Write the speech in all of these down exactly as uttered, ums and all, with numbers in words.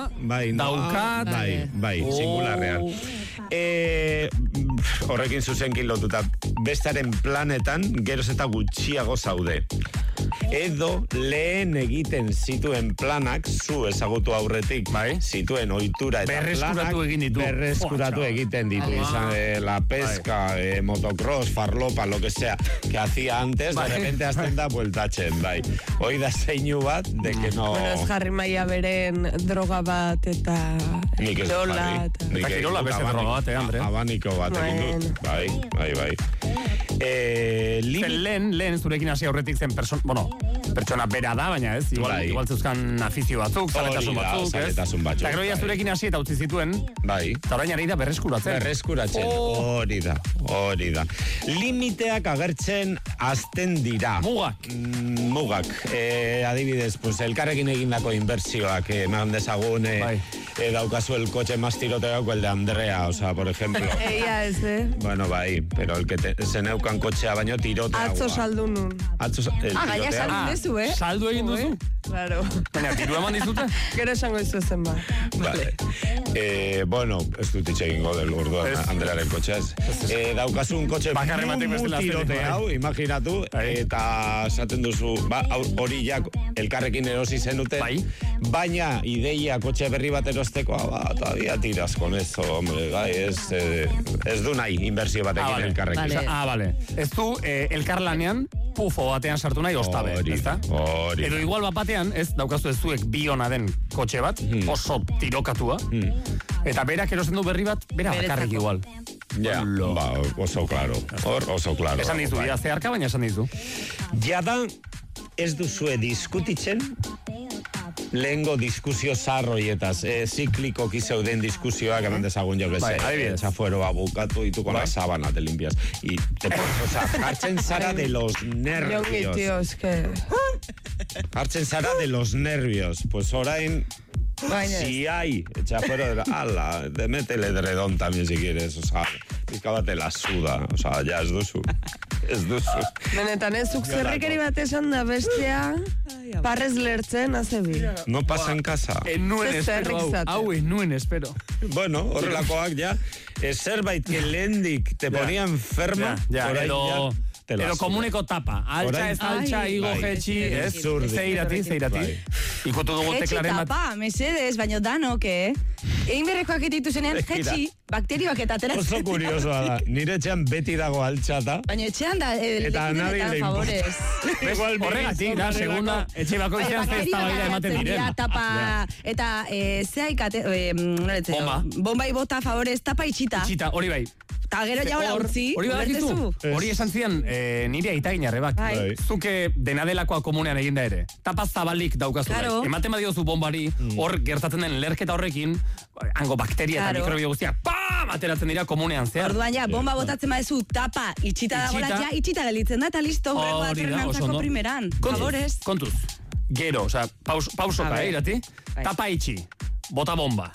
bai, daukat, bai, bai, oh. singularrean. E, horrekin zuzenkin lotuta, bestaren planetan geroz eta gutxiago zaude. Edo lehen egiten zituen planak, zu ezagutu aurretik, bai. zituen ohitura eta berreskuratu planak egin ditu. berreskuratu oh, egiten ditu. ah. Izan eh, la pesca, eh, motocross, farlopa, lo que sea, que hacía antes, bai. De repente azten da bueltatzen, bai. Hoi da zeinu bat, de que no... Bueno, ez jarri maia beren droga bat eta kirola. Eta kirola beste droga bat, eh, Andre? Abaniko bat egin dut, bai, bai, bai. Eh, zen lehen, lehen zurekin hasi aurretik zen person, bueno, pertsona bera da, baina ez, igual, bai. igual zeuzkan afizio batzuk, zaletasun batzuk, ez? Zaletasun batzuk, eta gero ja zurekin hasi eta utzi zituen, bai. Eta orain ari da berreskuratzen. Berreskuratzen, hori da, hori da. Limiteak agertzen azten dira. Mugak. Mm, mugak. Eh, adibidez, pues, elkarrekin egindako inbertsioak, eh, eman dezagun, eh, bai. eh, daukazu el coche más tiroteado el de Andrea, o sea, por ejemplo. Eia ez, eh? Bueno, bai, pero el que te, zeneukan kotxea baino tiroteagoa. Atzo saldu nun. Atzo el ah, gaia saldu dezu, eh? Saldu egin duzu? Claro. Baina, tiru eman dizute? Gero esango izu zen ba. Vale. Eh, bueno, ez dut itxe egingo del orduan Andrearen kotxeaz. Eh, daukazu un kotxe mu tiroteau, imaginatu, eta esaten duzu, ba, hori jak elkarrekin erosi zenuten, bai. Baina ideia kotxe berri bat erosteko, ba, todavía tiras con eso, hombre, gai, ez, eh, ez du nahi inversio batekin ah, vale. elkarrekin. Vale. Ah, vale. Ez du eh, elkarlanean pufo batean sartu nahi ostabe, ezta? Hori. Edo igual bat batean, ez, daukazu ez zuek bi ona den kotxe bat, hmm. oso tirokatua, hmm. eta berak erosten du berri bat, bera bakarrik igual. Ja, ba, oso claro. Hor, oso claro. Esan dizu, ja, zeharka, baina esan dizu. Jada, ez duzue diskutitzen, lehengo diskusio zarroietaz, eh, ziklikoki zeuden diskusioak, eman dezagun jo beze, bai, txafueroa bukatu ditu con la sábana, te limpias. Y te pones, o sea, hartzen zara de los nervios. Jongi, tío, es que... Hartzen zara de los nervios. Pues orain... Baina. Si hay chafuero de la... Ala, de métele edredón también si quieres, o sea, pizka bate la suda, o sea, ya ez duzu. Ez duzu. Benetan ez, zuk zerrikeri bat esan da bestea, parrez lertzen, azebi. No pasa en casa. En nuen espero, hau, hau en nuen espero. Bueno, horrelakoak ja, zerbait que lehendik te ponía enferma, ja, ja, edo... Edo Pero komuneko tapa. Altxa ez altxa, igo jetxi, ez? Zeirati, zeirati. Ikutu dugu teklaren bat. Jetxi tapa, mesedes, baina danok, eh? Egin berrekoak etitu zenean, jetxi, bakterioak eta ateratzen. Oso kuriosoa da. Nire etxean beti dago altxata. Baina etxean da, lekitunetan favorez. Horregatik, da, segunda, etxe bako izan ez da baida ematen diren. Tapa, eta zehaik, bomba. Bomba ibota favorez, tapa itxita. Itxita, hori bai. Eta gero jau lautzi. Hori badakizu, hori esan zian eh, nire aitagin arrebak. Zuke dena delakoa komunean eginda ere. Tapa zabalik daukazu. Claro. Ematen badiozu bombari, hor mm. gertatzen den lerketa horrekin, hango bakteria claro. eta mikrobio guztiak, pam, ateratzen dira komunean zehar. Orduan ja, bomba botatzen badezu tapa itxita dagoela, ja, itxita gelitzen da, eta listo, horrego datorren antzako primeran. Kontuz, kontuz. Gero, oza, paus, pausoka, eh, irati? Tapa itxi, bota bomba.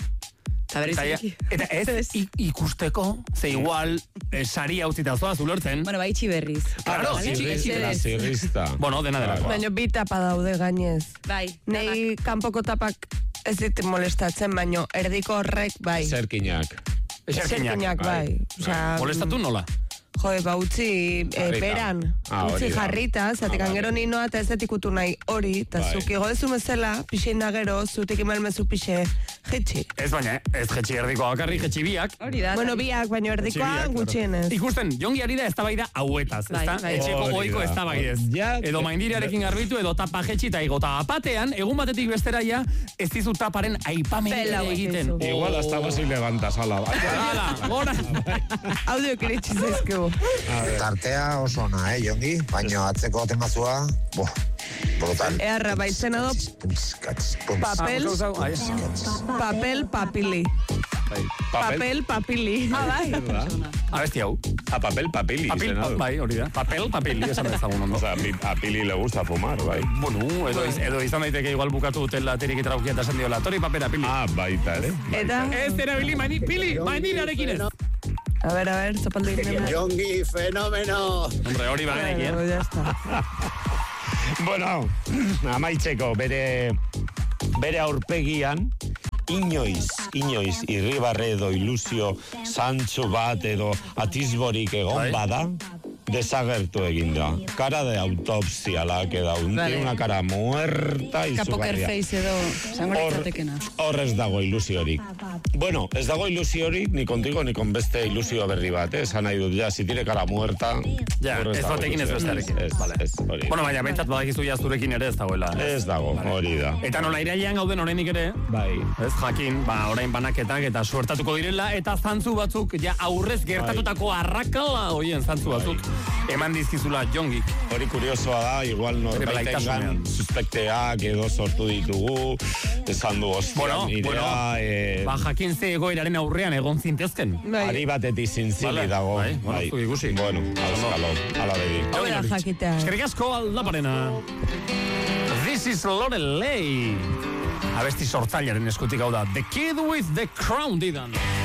Eta ez ikusteko, ze igual sari hau zitazoa zulortzen. Bueno, bai itxi berriz. Claro, zirrizta. Bueno, dena dela. Baina bi tapa daude gainez. Bai. Nei kanpoko tapak ez dit molestatzen, baina erdiko horrek bai. Zerkinak. Zerkinak, bai. Molestatu nola? Jode, ba, utzi e, beran, ah, utzi jarrita, zatik ah, angero vale. Ninoa eta ez etikutu nahi hori, eta bai. Zuki godezu mezela, pixein da gero, zutik imelmezu pixe jetxi. Ez baina, ez jetxi erdikoa bakarri, jetxi biak. Hori da. Bueno, biak, baina erdikoa gutxienez. Ikusten, jongi ari da ez tabaida hauetaz, ez da? Etxeko oiko ez tabaidez. Edo maindirearekin garbitu, edo tapa jetxi eta igo. Ta apatean, egun batetik bestera ja, ez dizu taparen aipamendere egiten. Igual hasta basi levantas, ala. Ala, gora. Audio kiritsi zaizkeu. Tartea oso ona, eh, Jongi? Baina atzeko temazua, boh, brutal. Earra, baitzen edo papel, papel papili. Papel papili. Ah, bai. Abesti hau. A papel papili. Papel, bai, hori da. Papel papili, esan dezagun ondo. O sea, a Pili le gusta fumar, bai. Bueno, edo, edo izan daiteke igual bukatu dutela terik itraukia eta esan diola. Tori papel apili. Ah, baita, ere. Eta? Ez erabili, mani, pili, manirarekin ez. A ver, a ver, zapaldu ginen. Jongi, fenomeno! Hombre, hori ba genekien. Bueno, ya está. Bueno, amaitzeko, bere, bere aurpegian, inoiz, inoiz, irribarre edo ilusio zantzu bat edo atizborik egon bada, desagertu egin da. Cara de autopsialak edo, vale. Una cara muerta izugarria. Poker face edo, zangoritatekena. Hor ez dago ilusiorik. Bueno, ez dago ilusiorik, ni contigo, ni con beste ilusio berri bat, eh? Esan nahi dut, ja, si tire cara muerta... Ja, ez batekin ez bestarekin. Ez, ez, hori. Bueno, baina, bentsat badakizu ja zurekin ere ez dagoela. Ez dago, hori da. Eta nola irailean gauden oraindik ere, bai. Ez jakin, ba, orain banaketak eta suertatuko direla, eta zantzu batzuk, ja, aurrez gertatutako arrakala hoien zantzu batzuk, eman dizkizula jongik. Hori kuriosoa da, igual norbaitengan suspekteak edo sortu ditugu, esan du ostian, bueno, idea... Bueno, eh, ba, jakin ze egoeraren aurrean egon zintezken. Ari batetik zintzili dago. Bai, bai, bai. Ikusi. Bueno, auskalo, ala bedi. Hau da jakitea. Eskerrik asko aldaparena. This is Lorelei. Abesti sortzailearen eskutik hau da. The Kid with the Crown didan.